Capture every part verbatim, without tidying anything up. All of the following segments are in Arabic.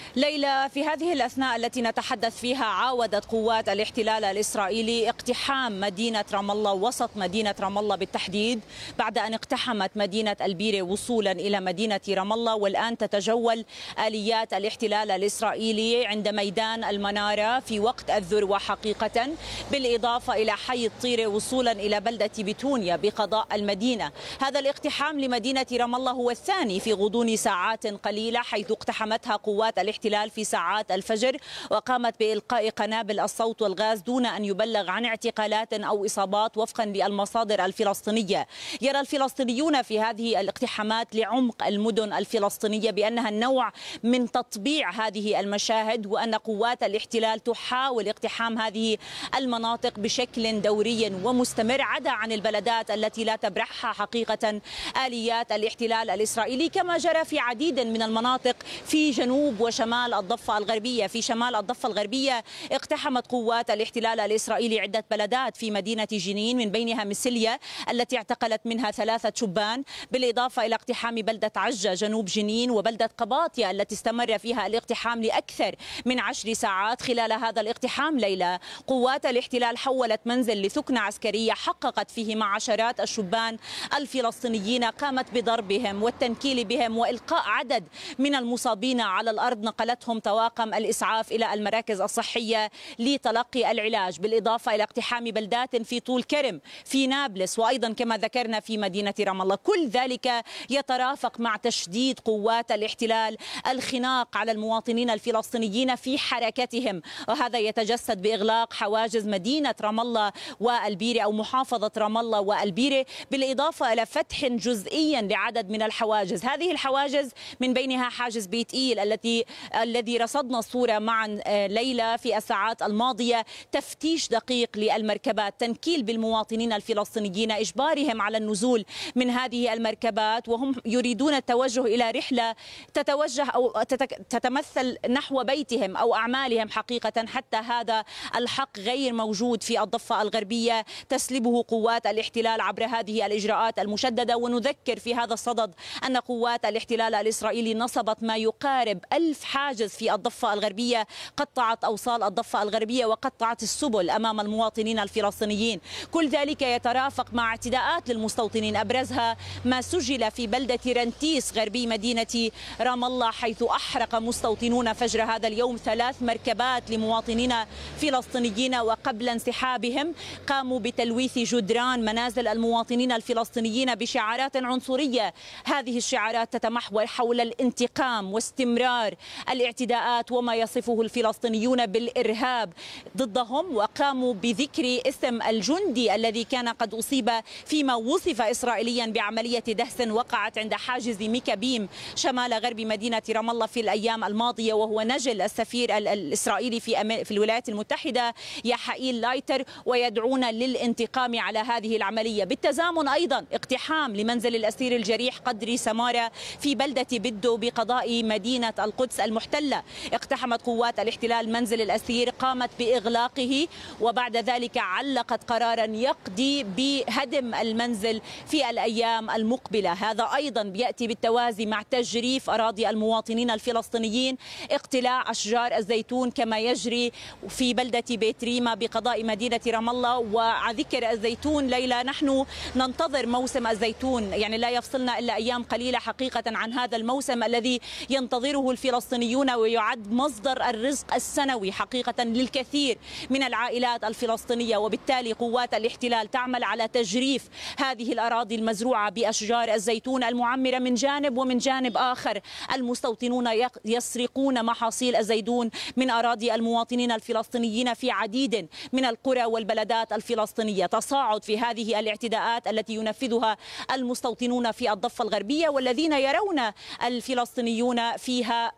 ليلى، في هذه الأثناء التي نتحدث فيها عاودت قوات الاحتلال الإسرائيلي اقتحام مدينة رام الله، وسط مدينة رام الله بالتحديد، بعد أن اقتحمت مدينة البيرة وصولا إلى مدينة رام الله. والآن تتجول آليات الاحتلال الإسرائيلي عند ميدان المنارة في وقت الذروة حقيقة، بالإضافة إلى حي الطيرة وصولا إلى بلدة بتونيا بقضاء المدينة. هذا الاقتحام لمدينة رام الله هو الثاني في غضون ساعات قليلة، حيث اقتحمتها قوات الاحتلال في ساعات الفجر وقامت بإلقاء قنابل الصوت والغاز دون أن يبلغ عن اعتقالات أو إصابات وفقا للمصادر الفلسطينية. يرى الفلسطينيون في هذه الاقتحامات لعمق المدن الفلسطينية بأنها النوع من تطبيع هذه المشاهد، وأن قوات الاحتلال تحاول اقتحام هذه المناطق بشكل دوري ومستمر، عدا عن البلدات التي لا تبرحها حقيقة آليات الاحتلال الإسرائيلي، كما جرى في عديد من المناطق في جنوب وشمال الضفة الغربية. في شمال الضفة الغربية اقتحمت قوات الاحتلال الإسرائيلي عدة بلدات في مدينة جنين، من بينها مسلية التي اعتقلت منها ثلاثة شبان، بالإضافة إلى اقتحام بلدة عجة جنوب جنين وبلدة قباطية التي استمر فيها الاقتحام لأكثر من عشر ساعات. خلال هذا الاقتحام ليلى، قوات الاحتلال حولت منزل لثكنة عسكرية حققت فيه مع عشرات الشبان الفلسطينيين، قامت بضربهم والتنكيل بهم وإلقاء عدد من المصابين على الأرض، نقلتهم طواقم الإسعاف إلى المراكز الصحية لتلقي العلاج، بالإضافة إلى اقتحام بلدات في طول كرم، في نابلس، وأيضا كما ذكرنا في مدينة رام الله. كل ذلك يترافق مع تشديد قوات الاحتلال الخناق على المواطنين الفلسطينيين في حركتهم، وهذا يتجسد بإغلاق حواجز مدينة رام الله والبيرة أو محافظة رام الله والبيرة، بالإضافة إلى فتح جزئيا لعدد من الحواجز. هذه الحواجز من بينها حاجز بيت إيل التي الذي رصدنا الصورة معا ليلى في الساعات الماضية، تفتيش دقيق للمركبات، تنكيل بالمواطنين الفلسطينيين، إجبارهم على النزول من هذه المركبات وهم يريدون التوجه إلى رحلة تتوجه أو تتمثل نحو بيتهم أو أعمالهم حقيقة. حتى هذا الحق غير موجود في الضفة الغربية، تسلبه قوات الاحتلال عبر هذه الإجراءات المشددة. ونذكر في هذا الصدد أن قوات الاحتلال الإسرائيلي نصبت ما يقارب ألف حاجز في الضفة الغربية، قطعت أوصال الضفة الغربية وقطعت السبل أمام المواطنين الفلسطينيين. كل ذلك يترافق مع اعتداءات للمستوطنين، أبرزها ما سجل في بلدة رنتيس غربي مدينة رام الله، حيث أحرق مستوطنون فجر هذا اليوم ثلاث مركبات لمواطنين فلسطينيين، وقبل انسحابهم قاموا بتلويث جدران منازل المواطنين الفلسطينيين بشعارات عنصرية. هذه الشعارات تتمحور حول الانتقام واستمرار الاعتداءات وما يصفه الفلسطينيون بالإرهاب ضدهم، وقاموا بذكر اسم الجندي الذي كان قد أصيب فيما وصف إسرائيليا بعملية دهس وقعت عند حاجز ميكابيم شمال غرب مدينة رام الله في الأيام الماضية، وهو نجل السفير الإسرائيلي في في الولايات المتحدة يحائيل لايتر، ويدعون للانتقام على هذه العملية. بالتزامن أيضا اقتحام لمنزل الأسير الجريح قدري سمارة في بلدة بدو بقضاء مدينة القدس المحتلة. اقتحمت قوات الاحتلال منزل الأسير، قامت بإغلاقه، وبعد ذلك علقت قرارا يقضي بهدم المنزل في الأيام المقبلة. هذا أيضا يأتي بالتوازي مع تجريف أراضي المواطنين الفلسطينيين، اقتلاع أشجار الزيتون كما يجري في بلدة بيت ريما بقضاء مدينة رام الله. وذكر الزيتون ليلى، نحن ننتظر موسم الزيتون، يعني لا يفصلنا إلا أيام قليلة حقيقة عن هذا الموسم الذي ينتظره الفلسطينيون، ويعد مصدر الرزق السنوي حقيقة للكثير من العائلات الفلسطينية. وبالتالي قوات الاحتلال تعمل على تجريف هذه الأراضي المزروعة بأشجار الزيتون المعمرة من جانب، ومن جانب آخر المستوطنون يسرقون محاصيل الزيتون من أراضي المواطنين الفلسطينيين في عديد من القرى والبلدات الفلسطينية. تصاعد في هذه الاعتداءات التي ينفذها المستوطنون في الضفة الغربية، والذين يرون الفلسطينيون فيها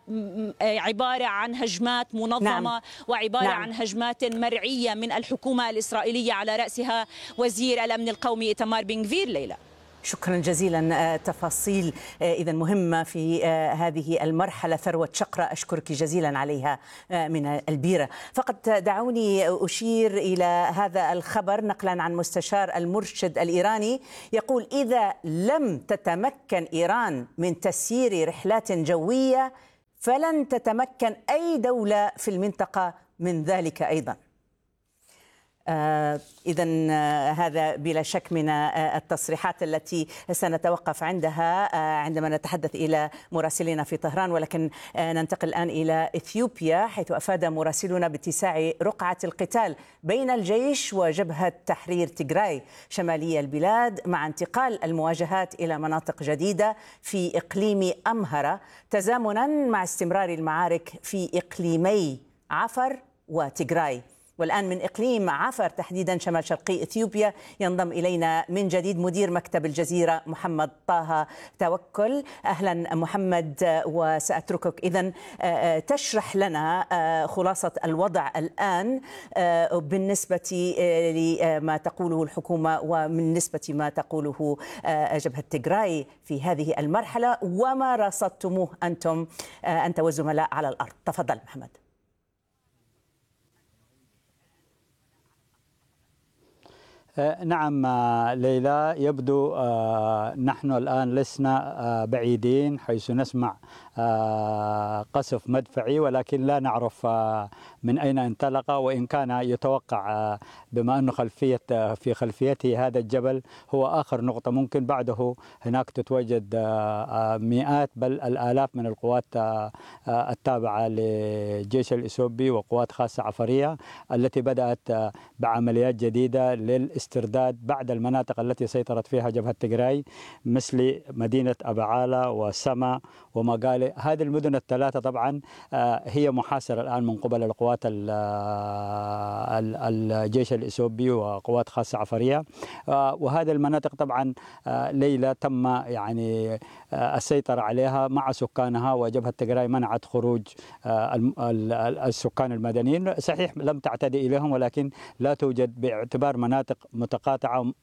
عبارة عن هجمات منظمة. نعم. وعبارة نعم. عن هجمات مرعية من الحكومة الإسرائيلية على رأسها وزير الأمن القومي إيتمار بن غفير. ليلى، شكرا جزيلا. تفاصيل إذا مهمة في هذه المرحلة. ثروة شقرة أشكرك جزيلا عليها من البيرة. فقط دعوني أشير إلى هذا الخبر نقلا عن مستشار المرشد الإيراني، يقول: إذا لم تتمكن إيران من تسيير رحلات جوية فلن تتمكن أي دولة في المنطقة من ذلك أيضا. آه إذن آه هذا بلا شك من آه التصريحات التي سنتوقف عندها آه عندما نتحدث إلى مراسلنا في طهران، ولكن آه ننتقل الآن إلى إثيوبيا، حيث أفاد مراسلنا باتساع رقعة القتال بين الجيش وجبهة تحرير تيغراي شمالي البلاد، مع انتقال المواجهات إلى مناطق جديدة في إقليم أمهرة، تزامنا مع استمرار المعارك في إقليمي عفر وتيغراي. والآن من إقليم عفر تحديدا شمال شرقي إثيوبيا ينضم إلينا من جديد مدير مكتب الجزيرة محمد طه توكل. أهلا محمد، وسأتركك إذن تشرح لنا خلاصة الوضع الآن بالنسبة لما تقوله الحكومة وبالنسبة ما تقوله جبهة تيغراي في هذه المرحلة، وما رصدتموه أنتم أنت والزملاء على الأرض. تفضل محمد. نعم ليلى، يبدو نحن الآن لسنا بعيدين حيث نسمع قصف مدفعي، ولكن لا نعرف من أين انطلق، وإن كان يتوقع بما أنه خلفية في خلفيته هذا الجبل هو آخر نقطة ممكن بعده هناك تتواجد مئات بل الآلاف من القوات التابعة للجيش الإثيوبي وقوات خاصة عفرية التي بدأت بعمليات جديدة للاسترداد بعد المناطق التي سيطرت فيها جبهة تيغراي مثل مدينة أبعالة وسما ومقالي. هذه المدن الثلاثة طبعا هي محاصرة الآن من قبل القوات الجيش الإثيوبي وقوات خاصة عفرية، وهذه المناطق طبعا ليلة تم يعني السيطرة عليها مع سكانها، وجبهة تيغراي منعت خروج السكان المدنيين. صحيح لم تعتدي إليهم، ولكن لا توجد باعتبار مناطق متقاطعة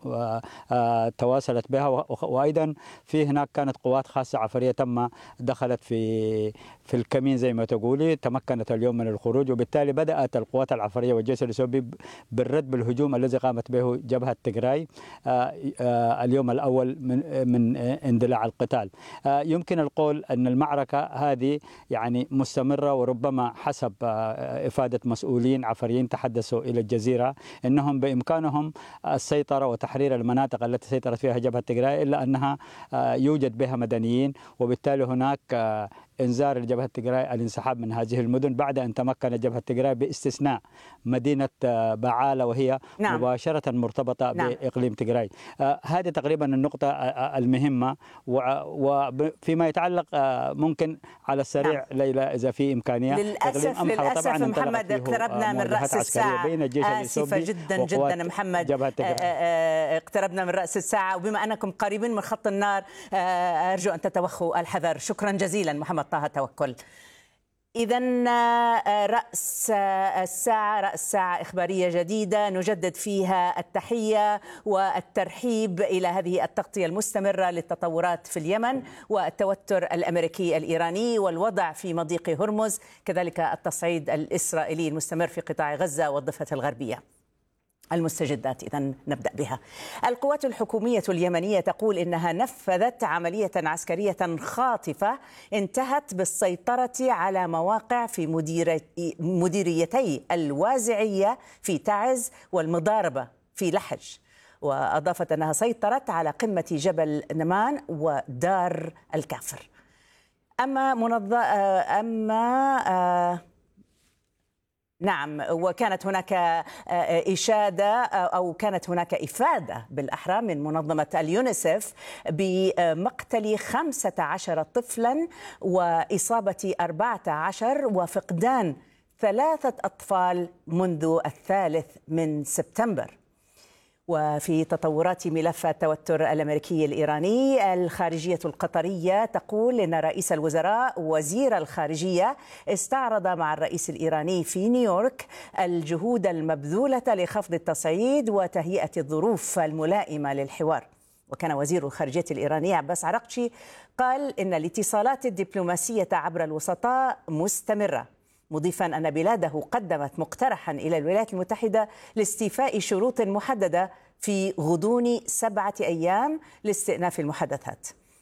تواصلت بها، وأيضا في هناك كانت قوات خاصة عفرية تم دخلت في في الكمين زي ما تقولي، تمكنت اليوم من الخروج، وبالتالي بدأت القوات العفرية والجيش الإثيوبي بالرد بالهجوم الذي قامت به جبهة تيغراي اليوم الأول من من اندلاع القتال. يمكن القول أن المعركة هذه يعني مستمرة، وربما حسب إفادة مسؤولين عفريين تحدثوا إلى الجزيرة أنهم بإمكانهم السيطرة وتحرير المناطق التي سيطرت فيها جبهة تيغراي، إلا أنها يوجد بها مدنيين، وبالتالي هناك انذار الجبهة تيغراي الانسحاب من هذه المدن بعد أن تمكن جبهة تيغراي باستثناء مدينة بعالة وهي نعم. مباشرة مرتبطة نعم. بإقليم تيغراي. آه هذه تقريبا النقطة المهمة. وفيما يتعلق آه ممكن على السريع نعم. ليلى إذا في إمكانية، للأسف للأسف طبعا محمد اقتربنا من رأس الساعة، بين الجيش آسفة جدا جدا محمد، آه آه اقتربنا من رأس الساعة، وبما أنكم قريبين من خط النار آه أرجو أن تتوخوا الحذر. شكرا جزيلا محمد طه توكل. إذن رأس الساعة رأس ساعة إخبارية جديدة نجدد فيها التحية والترحيب إلى هذه التغطية المستمرة للتطورات في اليمن والتوتر الأمريكي الإيراني والوضع في مضيق هرمز، كذلك التصعيد الإسرائيلي المستمر في قطاع غزة والضفة الغربية. المستجدات إذن نبدأ بها. القوات الحكومية اليمنية تقول إنها نفذت عملية عسكرية خاطفة انتهت بالسيطرة على مواقع في مديريتي الوازعية في تعز والمضاربة في لحج، وأضافت أنها سيطرت على قمة جبل نمان ودار الكافر. أما منظ... أما نعم وكانت هناك إشادة أو كانت هناك إفادة بالأحرى من منظمة اليونيسف بمقتل خمسة عشر طفلا وإصابة أربعة عشر وفقدان ثلاثة أطفال منذ الثالث من سبتمبر. وفي تطورات ملف التوتر الأمريكي الإيراني، الخارجية القطرية تقول إن رئيس الوزراء وزير الخارجية استعرض مع الرئيس الإيراني في نيويورك الجهود المبذولة لخفض التصعيد وتهيئة الظروف الملائمة للحوار. وكان وزير الخارجية الإيراني عباس عراقچي قال إن الاتصالات الدبلوماسية عبر الوسطاء مستمرة، مضيفا أن بلاده قدمت مقترحا إلى الولايات المتحدة لاستيفاء شروط محددة في غضون سبعة أيام لاستئناف المحادثات.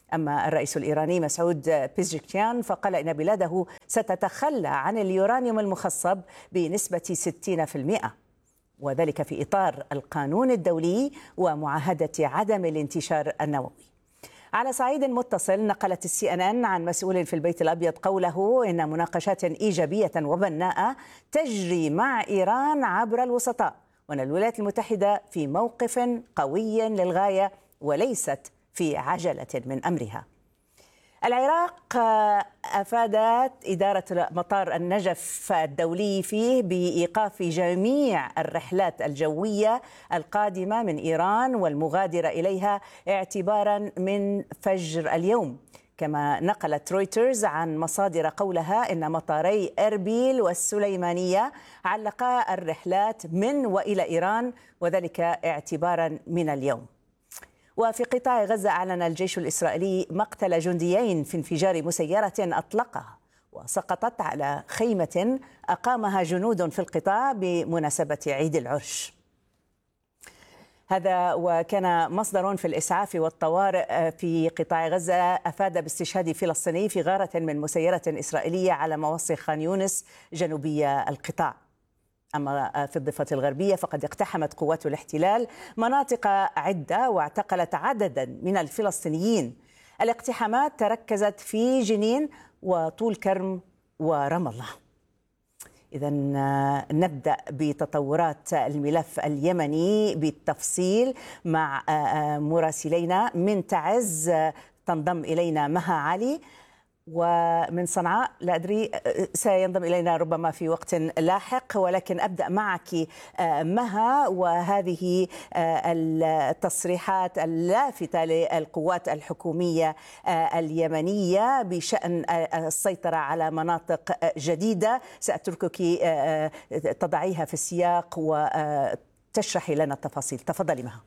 أما الرئيس الإيراني مسعود بيزجكيان فقال إن بلاده ستتخلى عن اليورانيوم المخصب بنسبة ستين بالمئة، وذلك في إطار القانون الدولي ومعاهدة عدم الانتشار النووي. على صعيد متصل، نقلت السي ان ان عن مسؤول في البيت الأبيض قوله إن مناقشات إيجابية وبناءة تجري مع إيران عبر الوسطاء، وأن الولايات المتحدة في موقف قوي للغاية وليست في عجلة من أمرها. العراق أفادت إدارة مطار النجف الدولي فيه بإيقاف جميع الرحلات الجوية القادمة من إيران والمغادرة إليها اعتبارا من فجر اليوم. كما نقلت رويترز عن مصادر قولها إن مطاري إربيل والسليمانية علقا الرحلات من وإلى إيران، وذلك اعتبارا من اليوم. وفي قطاع غزة أعلن الجيش الإسرائيلي مقتل جنديين في انفجار مسيرة أطلقها وسقطت على خيمة أقامها جنود في القطاع بمناسبة عيد العرش. هذا وكان مصدر في الإسعاف والطوارئ في قطاع غزة أفاد باستشهاد فلسطيني في غارة من مسيرة إسرائيلية على مواصي خان يونس جنوبي القطاع. أما في الضفة الغربية فقد اقتحمت قوات الاحتلال مناطق عدة واعتقلت عددا من الفلسطينيين. الاقتحامات تركزت في جنين وطول كرم ورام الله. إذا نبدأ بتطورات الملف اليمني بالتفصيل مع مراسلينا من تعز. تنضم إلينا مها علي، ومن صنعاء لا أدري سينضم إلينا ربما في وقت لاحق، ولكن أبدأ معك مها، وهذه التصريحات اللافتة للقوات الحكومية اليمنية بشأن السيطرة على مناطق جديدة. سأتركك تضعيها في السياق وتشرحي لنا التفاصيل. تفضلي مها.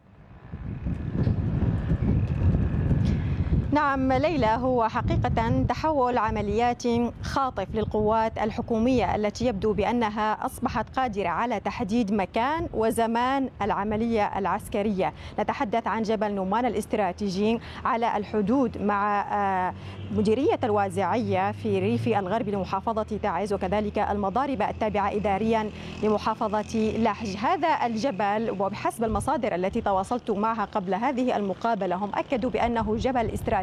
نعم ليلى، هو حقيقة تحول عمليات خاطف للقوات الحكومية التي يبدو بأنها أصبحت قادرة على تحديد مكان وزمان العملية العسكرية. نتحدث عن جبل نومان الاستراتيجي على الحدود مع مديرية الوازعية في ريف الغرب لمحافظة تعز، وكذلك المضارب التابعة إداريا لمحافظة لحج. هذا الجبل وبحسب المصادر التي تواصلت معها قبل هذه المقابلة هم أكدوا بأنه جبل استراتيجي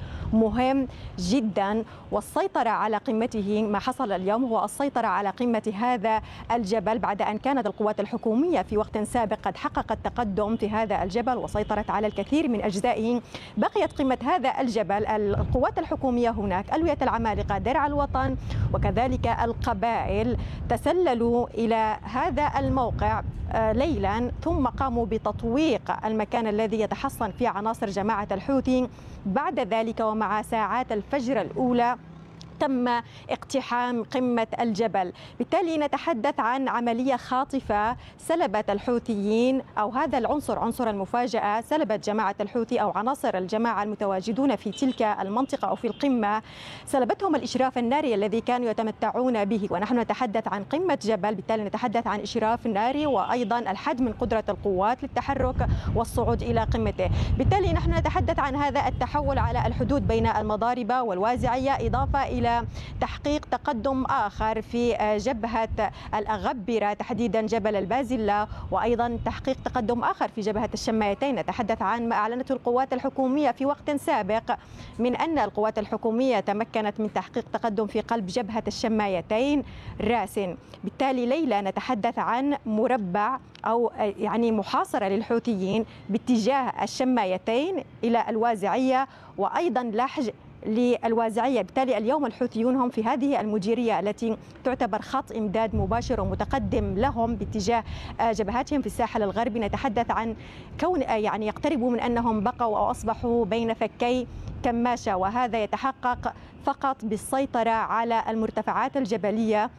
مهم جدا، والسيطرة على قمته ما حصل اليوم هو السيطرة على قمة هذا الجبل بعد أن كانت القوات الحكومية في وقت سابق قد حققت تقدم في هذا الجبل وسيطرت على الكثير من أجزائه. بقيت قمة هذا الجبل القوات الحكومية هناك، ألوية العمالقة، درع الوطن، وكذلك القبائل تسللوا إلى هذا الموقع ليلا، ثم قاموا بتطويق المكان الذي يتحصن فيه عناصر جماعة الحوثي. بعد ذلك ومع ساعات الفجر الأولى تم اقتحام قمة الجبل. بالتالي نتحدث عن عملية خاطفة سلبت الحوثيين، أو هذا العنصر عنصر المفاجأة، سلبت جماعة الحوثي أو عناصر الجماعة المتواجدون في تلك المنطقة أو في القمة، سلبتهم الإشراف الناري الذي كانوا يتمتعون به. ونحن نتحدث عن قمة جبل، بالتالي نتحدث عن إشراف ناري وأيضا الحد من قدرة القوات للتحرك والصعود إلى قمته. بالتالي نحن نتحدث عن هذا التحول على الحدود بين المضاربة والوازعية، إضافة إلى تحقيق تقدم آخر في جبهة الأغبرة تحديدا جبل البازلة، وأيضا تحقيق تقدم آخر في جبهة الشمايتين. نتحدث عن ما أعلنته القوات الحكومية في وقت سابق من أن القوات الحكومية تمكنت من تحقيق تقدم في قلب جبهة الشمايتين راسن. بالتالي ليلى نتحدث عن مربع أو يعني محاصرة للحوثيين باتجاه الشمايتين إلى الوازعية وأيضا لحج للوازعية. بالتالي اليوم الحوثيون هم في هذه المديرية التي تعتبر خط إمداد مباشر ومتقدم لهم باتجاه جبهاتهم في الساحل الغربي. نتحدث عن كون يعني يقتربوا من أنهم بقوا أو أصبحوا بين فكي كماشة، وهذا يتحقق فقط بالسيطرة على المرتفعات الجبلية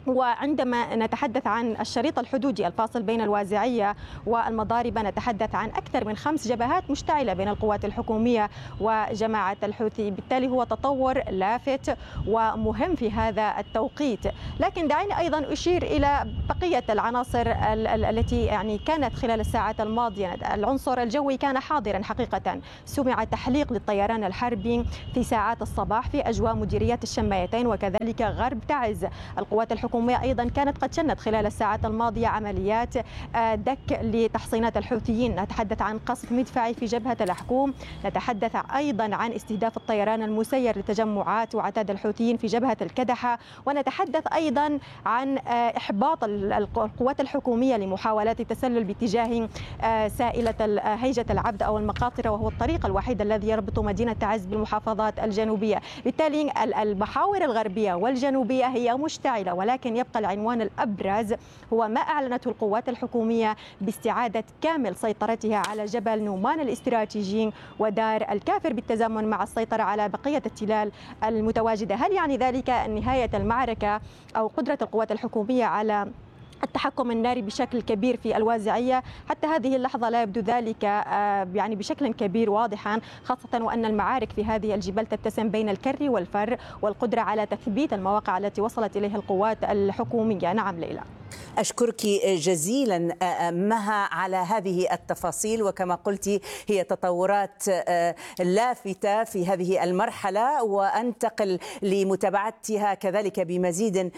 وعندما نتحدث عن الشريط الحدودي الفاصل بين الوازعية والمضاربة نتحدث عن أكثر من خمس جبهات مشتعلة بين القوات الحكومية وجماعة الحوثي، بالتالي هو تطور لافت ومهم في هذا التوقيت. لكن دعيني أيضا أشير إلى بقية العناصر التي يعني كانت خلال الساعات الماضية. العنصر الجوي كان حاضرا حقيقة، سمع تحليق للطيران الحربي في ساعات الصباح في أجواء مديرية الشمايتين وكذلك غرب تعز. القوات الحكومية أيضا كانت قد شنت خلال الساعات الماضية عمليات دك لتحصينات الحوثيين، نتحدث عن قصف مدفعي في جبهة الحكوم، نتحدث أيضا عن استهداف الطيران المسير لتجمعات وعتاد الحوثيين في جبهة الكدحة، ونتحدث أيضا عن إحباط القوات الحكومية لمحاولات التسلل باتجاه سائلة هيجة العبد أو المقاطرة، وهو الطريق الوحيد الذي يربط مدينة تعز بالمحافظات الجنوبية. بالتالي المحاور الغربية والجنوبية هي مشتعلة، ولكن يبقى العنوان الأبرز هو ما أعلنته القوات الحكومية باستعادة كامل سيطرتها على جبل نومان الاستراتيجي ودار الكافر بالتزامن مع السيطرة على بقية التلال المتواجدة. هل يعني ذلك نهاية المعركة أو قدرة القوات الحكومية على التحكم الناري بشكل كبير في الوازعية؟ حتى هذه اللحظة لا يبدو ذلك يعني بشكل كبير واضحا، خاصة وأن المعارك في هذه الجبال تتسم بين الكر والفر والقدرة على تثبيت المواقع التي وصلت إليها القوات الحكومية. نعم ليلى، أشكرك جزيلا مها على هذه التفاصيل، وكما قلت هي تطورات لافتة في هذه المرحلة، وأنتقل لمتابعتها كذلك بمزيد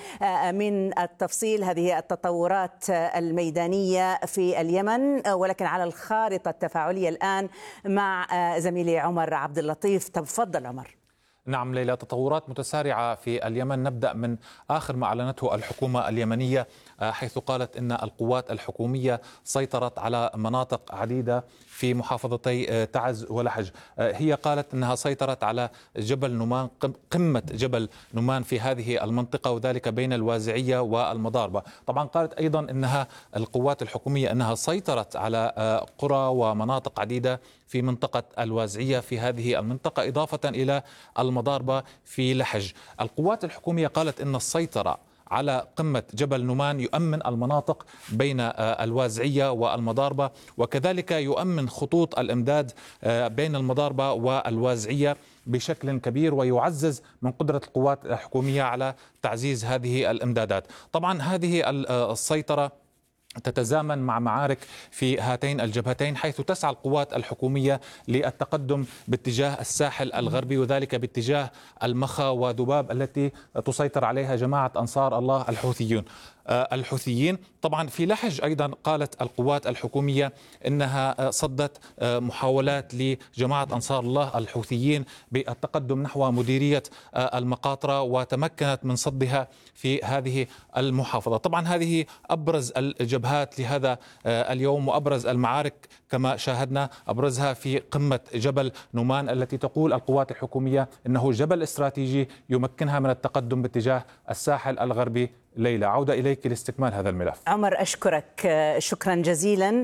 من التفصيل هذه التطورات الميدانية في اليمن، ولكن على الخارطة التفاعلية الآن مع زميلي عمر عبد اللطيف. تفضل عمر. نعم ليلى، تطورات متسارعة في اليمن. نبدأ من آخر ما أعلنته الحكومة اليمنية، حيث قالت إن القوات الحكومية سيطرت على مناطق عديدة في محافظتي تعز ولحج. هي قالت أنها سيطرت على جبل نومان، قمة جبل نومان في هذه المنطقة، وذلك بين الوازعية والمضاربة. طبعا قالت أيضا أنها القوات الحكومية أنها سيطرت على قرى ومناطق عديدة في منطقة الوازعية في هذه المنطقة، إضافة إلى المضاربة في لحج. القوات الحكومية قالت أن السيطرة على قمة جبل نومان يؤمن المناطق بين الوازعية والمضاربة، وكذلك يؤمن خطوط الإمداد بين المضاربة والوازعية بشكل كبير، ويعزز من قدرة القوات الحكومية على تعزيز هذه الإمدادات. طبعا هذه السيطرة تتزامن مع معارك في هاتين الجبهتين، حيث تسعى القوات الحكومية للتقدم باتجاه الساحل الغربي، وذلك باتجاه المخا ودباب التي تسيطر عليها جماعة أنصار الله الحوثيون الحوثيين. طبعا في لحج أيضا قالت القوات الحكومية إنها صدت محاولات لجماعة أنصار الله الحوثيين بالتقدم نحو مديرية المقاطرة، وتمكنت من صدها في هذه المحافظة. طبعا هذه أبرز الجبهات لهذا اليوم وأبرز المعارك كما شاهدنا، أبرزها في قمة جبل نومان التي تقول القوات الحكومية إنه جبل استراتيجي يمكنها من التقدم باتجاه الساحل الغربي. ليلى، عودة إليك لاستكمال هذا الملف. عمر أشكرك شكرا جزيلا،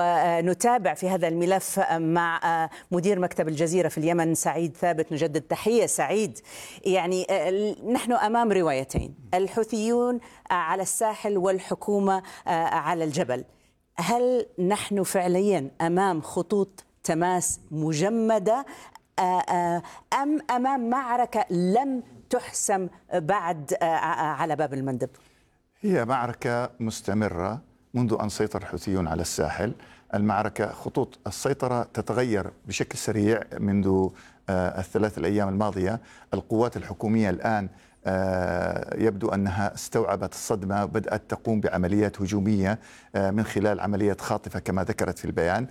ونتابع في هذا الملف مع مدير مكتب الجزيرة في اليمن سعيد ثابت. نجدد تحية سعيد. يعني نحن أمام روايتين، الحوثيون على الساحل والحكومة على الجبل. هل نحن فعليا أمام خطوط تماس مجمدة أم أمام معركة لم تحسم بعد على باب المندب؟ هي معركة مستمرة منذ أن سيطر الحوثيون على الساحل. المعركة خطوط السيطرة تتغير بشكل سريع منذ الثلاث الأيام الماضية. القوات الحكومية الآن يبدو أنها استوعبت الصدمة وبدأت تقوم بعمليات هجومية من خلال عملية خاطفة كما ذكرت في البيان.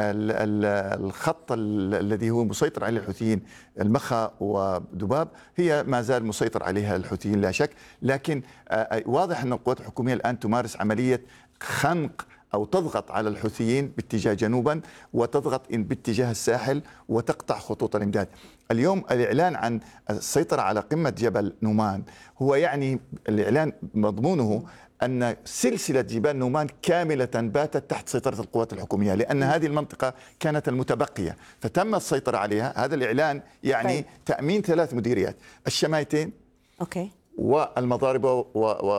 الخط الذي هو مسيطر عليه الحوثيين، المخا ودباب، هي ما زال مسيطر عليها الحوثيين لا شك، لكن واضح أن القوات الحكومية الآن تمارس عملية خنق أو تضغط على الحوثيين باتجاه جنوبا، وتضغط باتجاه الساحل، وتقطع خطوط الإمداد. اليوم الإعلان عن السيطرة على قمة جبل نومان هو يعني الإعلان مضمونه أن سلسلة جبال نومان كاملة باتت تحت سيطرة القوات الحكومية، لأن هذه المنطقة كانت المتبقية فتم السيطرة عليها. هذا الإعلان يعني طيب. تأمين ثلاث مديريات، الشمايتين، أوكي، والمضاربة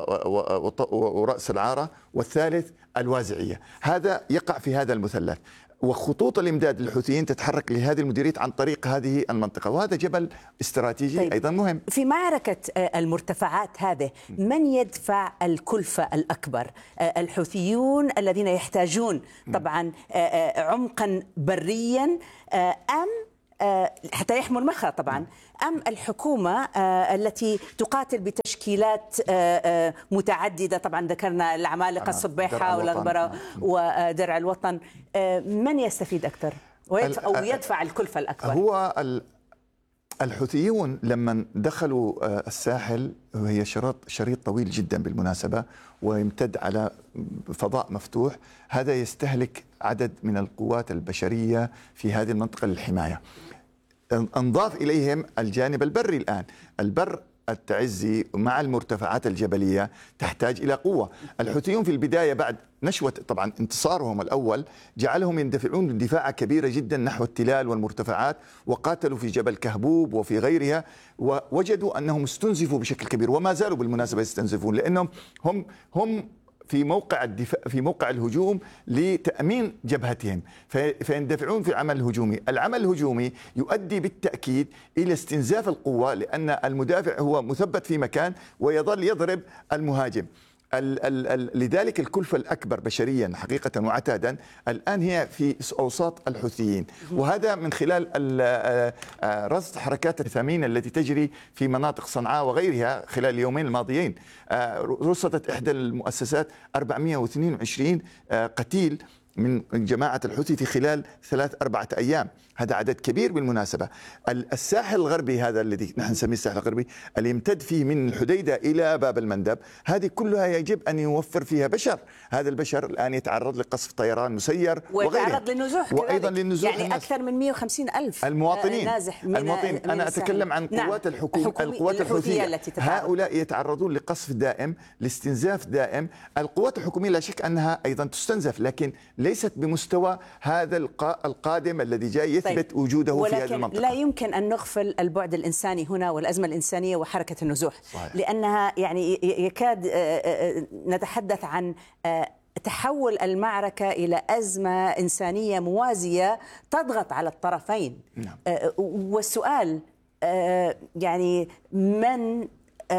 ورأس العارة، والثالث الوازعية. هذا يقع في هذا المثلث، وخطوط الإمداد للحوثيين تتحرك لهذه المديريات عن طريق هذه المنطقة، وهذا جبل استراتيجي طيب. أيضا مهم. في معركة المرتفعات هذه من يدفع الكلفة الأكبر؟ الحوثيون الذين يحتاجون طبعا عمقا بريا أم حتى يحموا المخا طبعا، أم الحكومة التي تقاتل بتشكيلات متعددة؟ طبعا ذكرنا العمالقة الصبيحة والأغبرة ودرع الوطن. من يستفيد أكثر أو يدفع الكلفة الأكبر؟ هو الحوثيون لما دخلوا الساحل، وهي شريط شريط طويل جدا بالمناسبة ويمتد على فضاء مفتوح، هذا يستهلك عدد من القوات البشرية في هذه المنطقة للحماية. انضاف إليهم الجانب البري الآن. البر التعزي مع المرتفعات الجبلية تحتاج إلى قوة. الحوثيون في البداية بعد نشوة طبعا انتصارهم الأول جعلهم يندفعون دفاعا كبيرة جدا نحو التلال والمرتفعات، وقاتلوا في جبل كهبوب وفي غيرها، ووجدوا أنهم استنزفوا بشكل كبير، وما زالوا بالمناسبة يستنزفون، لأنهم هم هم في موقع الدفاع في موقع الهجوم لتأمين جبهتهم، فيندفعون في العمل الهجومي. العمل الهجومي يؤدي بالتأكيد إلى استنزاف القوة، لأن المدافع هو مثبت في مكان ويظل يضرب المهاجم. ال ال ال لذلك الكلفة الأكبر بشريا حقيقة وعتادا الآن هي في أوساط الحوثيين، وهذا من خلال رصد حركات الثمينة التي تجري في مناطق صنعاء وغيرها. خلال اليومين الماضيين رصدت إحدى المؤسسات أربعمئة واثنين وعشرين قتيل من جماعة الحوثي في خلال ثلاث أربعة أيام. هذا عدد كبير بالمناسبة. الساحل الغربي هذا الذي نحن نسميه الساحل الغربي اللي يمتد فيه من الحديدة إلى باب المندب، هذه كلها يجب أن يوفر فيها بشر. هذا البشر الآن يتعرض لقصف طيران مسير ويتعرض للنزوح وأيضا للنزوح. يعني الناس. أكثر من مئة وخمسين ألف المواطنين نازح من المواطنين من أنا أتكلم عن قوات نعم. الحكومة القوات الحوثية، هؤلاء يتعرضون لقصف دائم، لاستنزاف دائم. القوات الحكومية لا شك أنها أيضا تستنزف، لكن ليست بمستوى هذا القادم الذي جاي يثبت طيب. وجوده في هذه المنطقة. لا يمكن أن نغفل البعد الإنساني هنا والأزمة الإنسانية وحركة النزوح صحيح. لأنها يعني يكاد نتحدث عن تحول المعركة إلى أزمة إنسانية موازية تضغط على الطرفين. نعم. والسؤال يعني من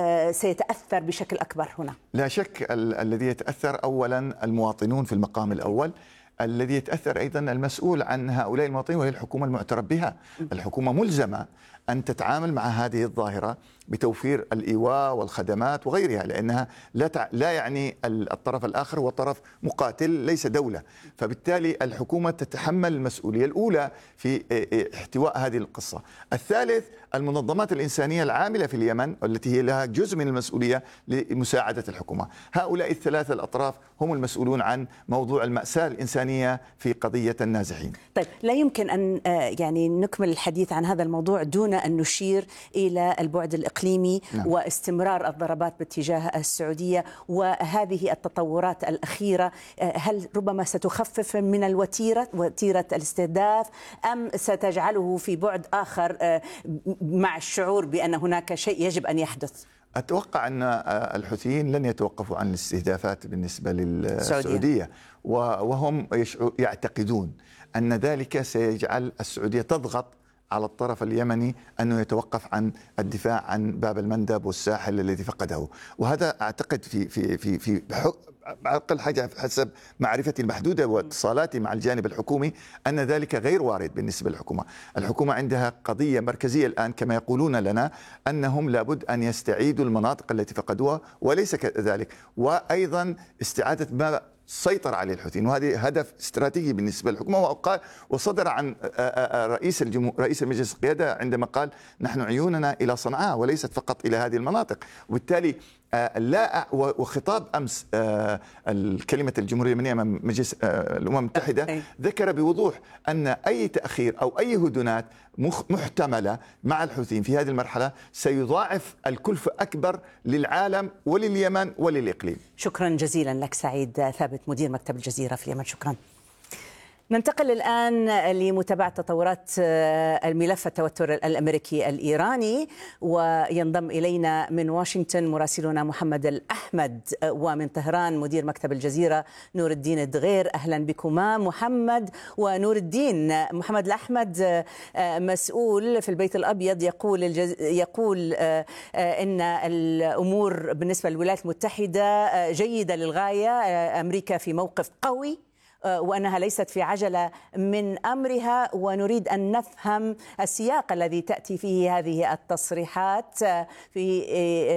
سيتأثر بشكل أكبر هنا؟ لا شك الذي يتأثر أولا المواطنون في المقام الأول، الذي يتأثر أيضا المسؤول عن هؤلاء المواطنين وهي الحكومة المعترف بها. الحكومة ملزمة أن تتعامل مع هذه الظاهرة بتوفير الإيواء والخدمات وغيرها، لأنها لا تع... لا يعني الطرف الآخر هو طرف مقاتل ليس دولة، فبالتالي الحكومة تتحمل المسؤولية الأولى في احتواء هذه القصة. الثالث المنظمات الإنسانية العاملة في اليمن والتي هي لها جزء من المسؤولية لمساعدة الحكومة. هؤلاء الثلاثة الأطراف هم المسؤولون عن موضوع المأساة الإنسانية في قضية النازحين. طيب لا يمكن أن يعني نكمل الحديث عن هذا الموضوع دون أن نشير إلى البعد الإقليمي. نعم. واستمرار الضربات باتجاه السعودية وهذه التطورات الأخيرة، هل ربما ستخفف من الوتيرة وتيرة الاستهداف أم ستجعله في بعد آخر مع الشعور بأن هناك شيء يجب أن يحدث؟ أتوقع أن الحوثيين لن يتوقفوا عن الاستهدافات بالنسبة للسعودية، وهم يعتقدون أن ذلك سيجعل السعودية تضغط على الطرف اليمني أنه يتوقف عن الدفاع عن باب المندب والساحل الذي فقده. وهذا أعتقد في في في في أقل حاجة حسب معرفتي المحدودة واتصالاتي مع الجانب الحكومي أن ذلك غير وارد بالنسبة للحكومة. الحكومة عندها قضية مركزية الآن كما يقولون لنا أنهم لابد أن يستعيدوا المناطق التي فقدوها وليس كذلك، وأيضا استعادة ما سيطر عليه الحوثيين، وهذه هدف استراتيجي بالنسبه للحكومه. وقال وصدر عن رئيس الجمهور رئيس المجلس القياده عندما قال نحن عيوننا الى صنعاء وليست فقط الى هذه المناطق. وبالتالي لا وخطاب امس الكلمه الجمهوريه اليمنيه امام مجلس الامم المتحده ذكر بوضوح ان اي تاخير او اي هدنات محتمله مع الحوثيين في هذه المرحله سيضاعف الكلفه اكبر للعالم ولليمن وللاقليم. شكرا جزيلا لك سعيد ثابت مدير مكتب الجزيره في اليمن. شكرا. ننتقل الآن لمتابعة تطورات الملف التوتر الأمريكي الإيراني، وينضم إلينا من واشنطن مراسلنا محمد الأحمد، ومن طهران مدير مكتب الجزيرة نور الدين الدغير. أهلا بكما محمد ونور الدين. محمد الأحمد مسؤول في البيت الأبيض يقول الجز... يقول إن الأمور بالنسبة للولايات المتحدة جيدة للغاية، أمريكا في موقف قوي وأنها ليست في عجلة من أمرها، ونريد أن نفهم السياق الذي تأتي فيه هذه التصريحات في